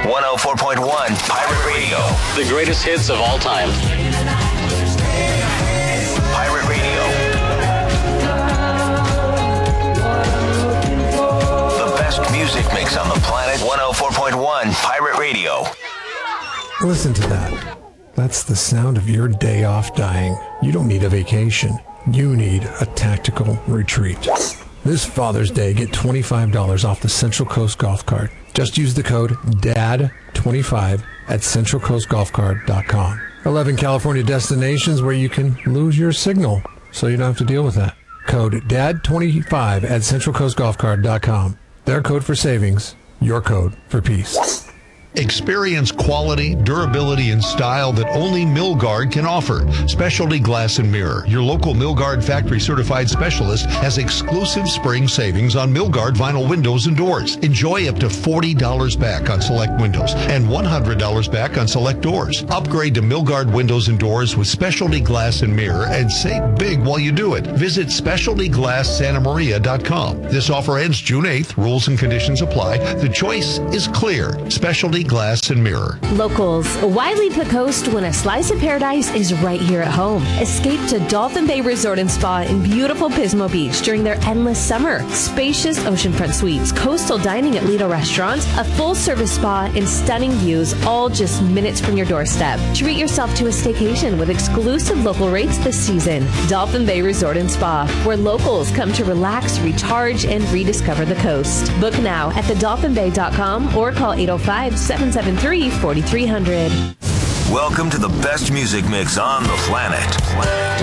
104.1 Pirate Radio. The greatest hits of all time. Pirate Radio. The best music mix on the planet. 104.1 Pirate Radio. Listen to that. That's the sound of your day off dying. You don't need a vacation. You need a tactical retreat. This Father's Day, get $25 off the Central Coast Golf Cart. Just use the code DAD25 at CentralCoastGolfCart.com. 11 California destinations where you can lose your signal, so you don't have to deal with that. Code DAD25 at CentralCoastGolfCart.com. Their code for savings, your code for peace. Experience quality, durability, and style that only Milgard can offer. Specialty Glass and Mirror, your local Milgard factory certified specialist, has exclusive spring savings on Milgard vinyl windows and doors. Enjoy up to $40 back on select windows and $100 back on select doors. Upgrade to Milgard windows and doors with Specialty Glass and Mirror and save big while you do it. Visit SpecialtyGlassSantaMaria.com. This offer ends June 8th. Rules and conditions apply. The choice is clear. Specialty Glass and Mirror. Locals, why leave the coast when a slice of paradise is right here at home? Escape to Dolphin Bay Resort and Spa in beautiful Pismo Beach during their endless summer. Spacious oceanfront suites, coastal dining at Lido restaurants, a full-service spa, and stunning views, all just minutes from your doorstep. Treat yourself to a staycation with exclusive local rates this season. Dolphin Bay Resort and Spa, where locals come to relax, recharge, and rediscover the coast. Book now at thedolphinbay.com or call 805-773-4300. Welcome to the best music mix on the planet.